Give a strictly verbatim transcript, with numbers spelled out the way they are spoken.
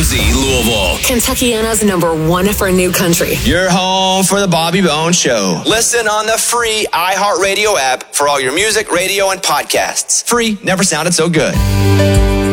Jersey, Louisville. Kentuckiana's number one for new country. You're home for the Bobby Bones Show. Listen on the free iHeartRadio app for all your music, radio, and podcasts. Free never sounded so good.